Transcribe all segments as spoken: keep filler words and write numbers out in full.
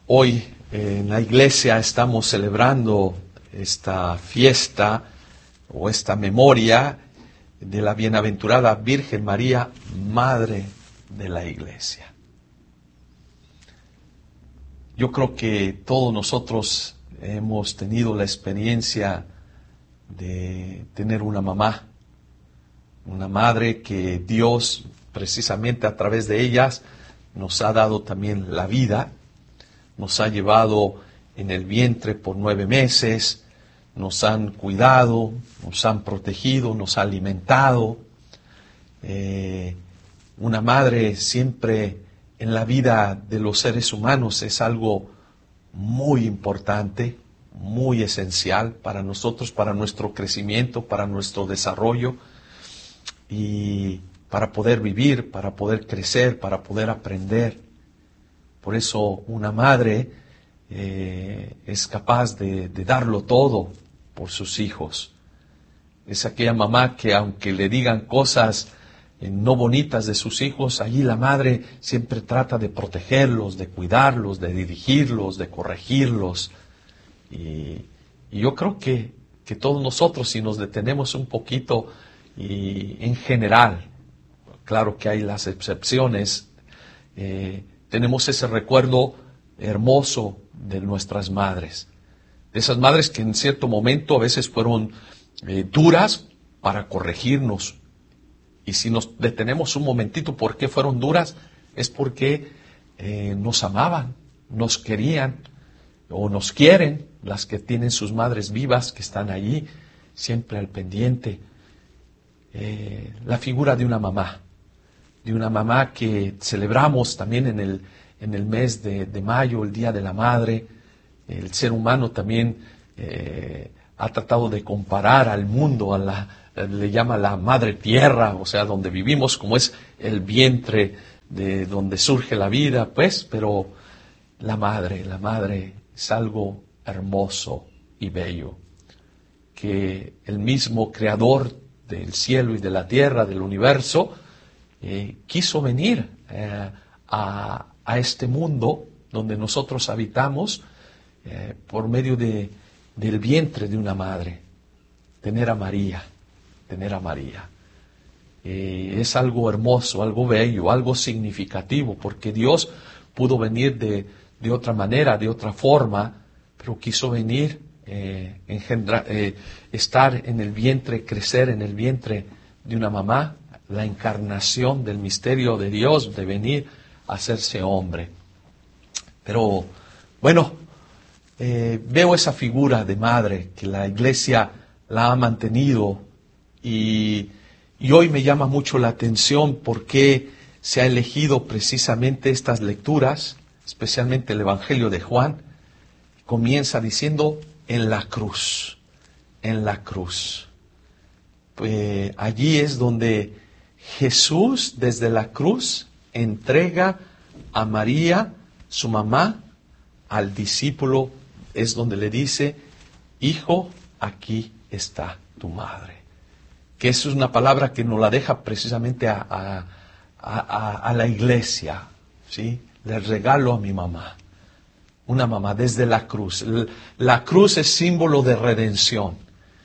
Hoy en la iglesia estamos celebrando esta fiesta o esta memoria de la bienaventurada Virgen María, Madre de la Iglesia. Yo creo que todos nosotros hemos tenido la experiencia de tener una mamá, una madre que Dios precisamente a través de ellas nos ha dado también la vida, nos ha llevado en el vientre por nueve meses, nos han cuidado, nos han protegido, nos ha alimentado. Eh, una madre siempre en la vida de los seres humanos es algo muy importante, muy esencial para nosotros, para nuestro crecimiento, para nuestro desarrollo y para poder vivir, para poder crecer, para poder aprender. Por eso una madre eh, es capaz de, de darlo todo por sus hijos. Es aquella mamá que aunque le digan cosas eh, no bonitas de sus hijos, allí la madre siempre trata de protegerlos, de cuidarlos, de dirigirlos, de corregirlos. Y, y yo creo que, que todos nosotros, si nos detenemos un poquito y en general, claro que hay las excepciones, eh, tenemos ese recuerdo hermoso de nuestras madres. De esas madres que en cierto momento a veces fueron eh, duras para corregirnos. Y si nos detenemos un momentito, ¿por qué fueron duras? Es porque eh, nos amaban, nos querían o nos quieren, las que tienen sus madres vivas, que están allí, siempre al pendiente. Eh, la figura de una mamá. de una mamá que celebramos también en el, en el mes de, de mayo, el Día de la Madre. El ser humano también eh, ha tratado de comparar al mundo, a la, le llama la madre tierra, o sea, donde vivimos, como es el vientre de donde surge la vida, pues, pero la madre, la madre es algo hermoso y bello, que el mismo creador del cielo y de la tierra, del universo, Eh, quiso venir eh, a, a este mundo donde nosotros habitamos eh, por medio de, del vientre de una madre. Tener a María, tener a María. Eh, es algo hermoso, algo bello, algo significativo, porque Dios pudo venir de, de otra manera, de otra forma, pero quiso venir, eh, engendrar, eh, estar en el vientre, crecer en el vientre de una mamá, la encarnación del misterio de Dios, de venir a hacerse hombre. Pero, bueno, eh, veo esa figura de madre que la Iglesia la ha mantenido y, y hoy me llama mucho la atención porque se ha elegido precisamente estas lecturas, especialmente el Evangelio de Juan. Comienza diciendo en la cruz, en la cruz. Pues allí es donde Jesús desde la cruz entrega a María, su mamá, al discípulo, es donde le dice, hijo, aquí está tu madre. Que eso es una palabra que nos la deja precisamente a, a, a, a la iglesia, ¿sí? Le regalo a mi mamá, una mamá desde la cruz. La cruz es símbolo de redención.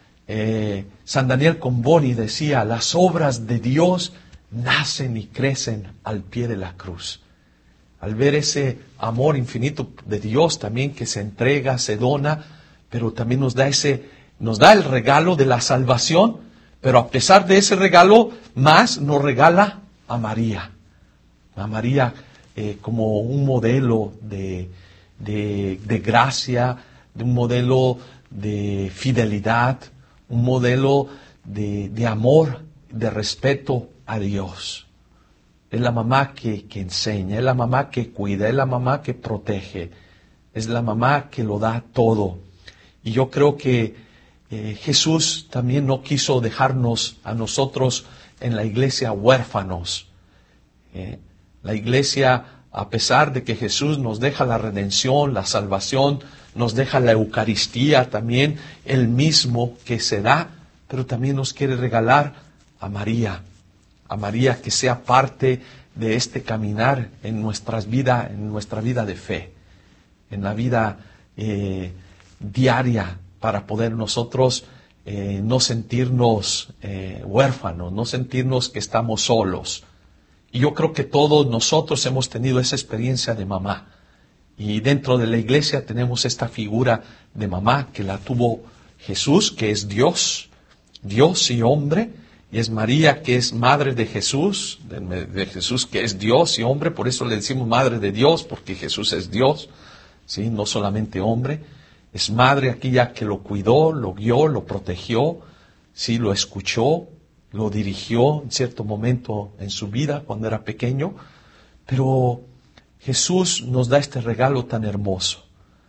Eh, San Daniel Comboni decía, las obras de Dios nacen y crecen al pie de la cruz. Al ver ese amor infinito de Dios también que se entrega, se dona, pero también nos da ese, nos da el regalo de la salvación, pero a pesar de ese regalo, más nos regala a María. A María eh, como un modelo de, de, de gracia, de un modelo de fidelidad, un modelo de, de amor, de respeto a Dios. Es la mamá que, que enseña, es la mamá que cuida, es la mamá que protege, es la mamá que lo da todo. Y yo creo que eh, Jesús también no quiso dejarnos a nosotros en la iglesia huérfanos. Eh, la iglesia, a pesar de que Jesús nos deja la redención, la salvación, nos deja la Eucaristía también, Él mismo que se da, pero también nos quiere regalar a María, a María que sea parte de este caminar en nuestras vidas, en nuestra vida de fe. en la vida eh, diaria para poder nosotros eh, no sentirnos eh, huérfanos, no sentirnos que estamos solos. Y yo creo que todos nosotros hemos tenido esa experiencia de mamá. Y dentro de la iglesia tenemos esta figura de mamá que la tuvo Jesús, que es Dios, Dios y hombre, y es María, que es madre de Jesús, de, de Jesús que es Dios y hombre, por eso le decimos madre de Dios, porque Jesús es Dios, ¿sí? No solamente hombre. Es madre aquella que lo cuidó, lo guió, lo protegió, ¿sí? Lo escuchó, lo dirigió en cierto momento en su vida cuando era pequeño, pero Jesús nos da este regalo tan hermoso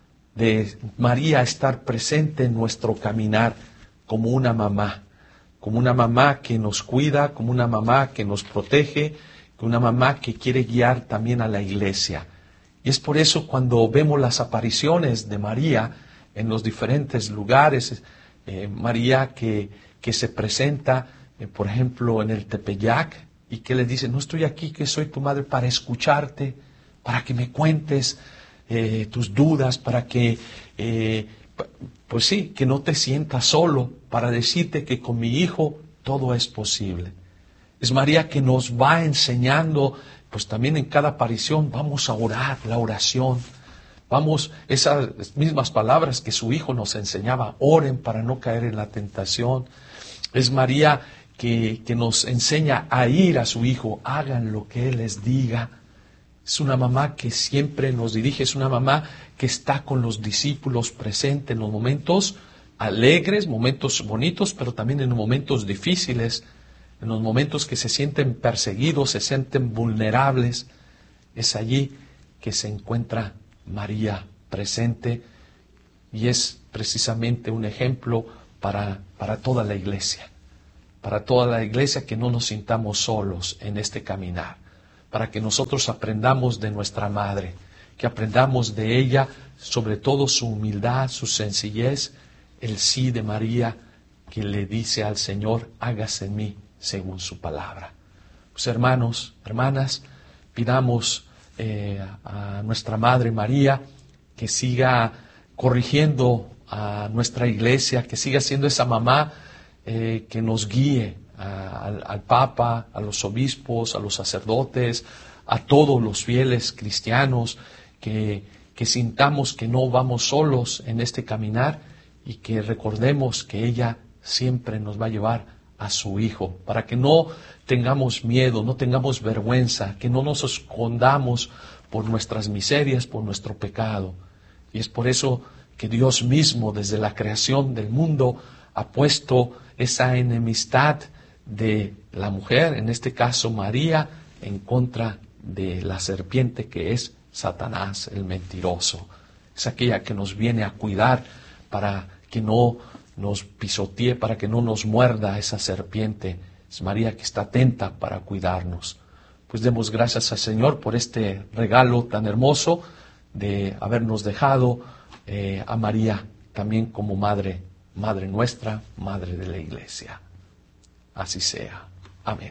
de María estar presente en nuestro caminar como una mamá, como una mamá que nos cuida, como una mamá que nos protege, como una mamá que quiere guiar también a la iglesia. Y es por eso cuando vemos las apariciones de María en los diferentes lugares, eh, María que, que se presenta, eh, por ejemplo, en el Tepeyac, y que le dice, no estoy aquí, que soy tu madre para escucharte, para que me cuentes eh, tus dudas, para que, eh, pues sí, que no te sientas solo, para decirte que con mi hijo todo es posible. Es María que nos va enseñando, pues también en cada aparición vamos a orar, la oración. Vamos, esas mismas palabras que su hijo nos enseñaba, oren para no caer en la tentación. Es María que, que nos enseña a ir a su hijo, hagan lo que él les diga. Es una mamá que siempre nos dirige, es una mamá que está con los discípulos presente en los momentos alegres, momentos bonitos, pero también en los momentos difíciles, en los momentos que se sienten perseguidos, se sienten vulnerables. Es allí que se encuentra María presente y es precisamente un ejemplo para, para toda la iglesia, para toda la iglesia, que no nos sintamos solos en este caminar, para que nosotros aprendamos de nuestra madre, que aprendamos de ella, sobre todo su humildad, su sencillez, el sí de María, que le dice al Señor, hágase en mí según su palabra. Pues hermanos, hermanas, pidamos eh, a nuestra Madre María que siga corrigiendo a nuestra iglesia, que siga siendo esa mamá eh, que nos guíe a, al, al Papa, a los obispos, a los sacerdotes, a todos los fieles cristianos, que, que sintamos que no vamos solos en este caminar y que recordemos que ella siempre nos va a llevar a su Hijo, para que no tengamos miedo, no tengamos vergüenza, que no nos escondamos por nuestras miserias, por nuestro pecado. Y es por eso que Dios mismo, desde la creación del mundo, ha puesto esa enemistad de la mujer, en este caso María, en contra de la serpiente, que es Satanás, el mentiroso. Es aquella que nos viene a cuidar para que no nos pisotee, para que no nos muerda esa serpiente. Es María que está atenta para cuidarnos. Pues demos gracias al Señor por este regalo tan hermoso de habernos dejado eh, a María también como madre, madre nuestra, madre de la iglesia. Así sea. Amén.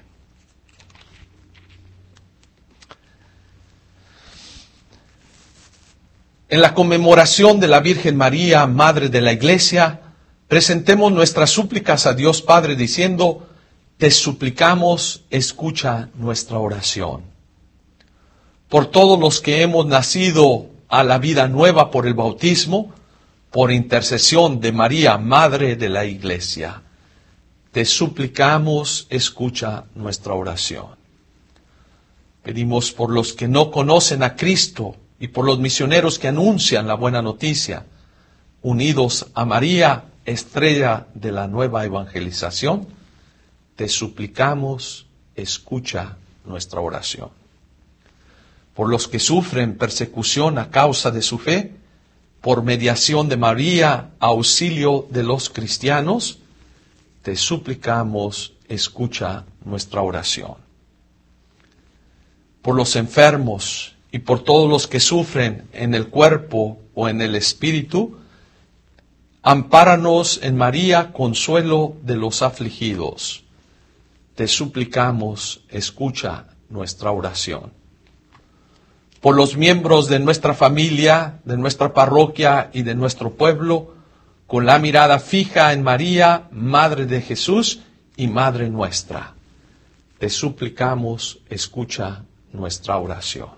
En la conmemoración de la Virgen María, Madre de la Iglesia, presentemos nuestras súplicas a Dios Padre diciendo, te suplicamos, escucha nuestra oración. Por todos los que hemos nacido a la vida nueva por el bautismo, por intercesión de María, Madre de la Iglesia, te suplicamos, escucha nuestra oración. Pedimos por los que no conocen a Cristo y por los misioneros que anuncian la buena noticia, unidos a María, estrella de la nueva evangelización, te suplicamos, escucha nuestra oración. Por los que sufren persecución a causa de su fe, por mediación de María, auxilio de los cristianos, te suplicamos, escucha nuestra oración. Por los enfermos y por todos los que sufren en el cuerpo o en el espíritu, ampáranos en María, consuelo de los afligidos. Te suplicamos, escucha nuestra oración. por los miembros de nuestra familia, de nuestra parroquia y de nuestro pueblo, con la mirada fija en María, Madre de Jesús y Madre nuestra. Te suplicamos, escucha nuestra oración.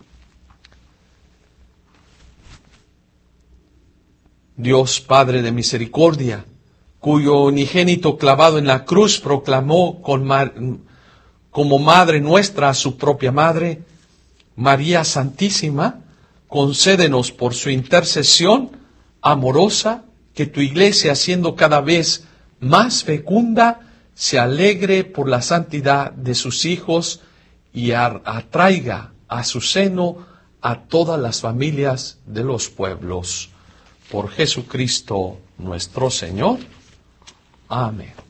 Dios Padre de misericordia, cuyo unigénito clavado en la cruz proclamó con ma- como Madre nuestra a su propia Madre, María Santísima, concédenos por su intercesión amorosa que tu Iglesia, siendo cada vez más fecunda, se alegre por la santidad de sus hijos y atraiga a su seno a todas las familias de los pueblos. Por Jesucristo nuestro Señor. Amén.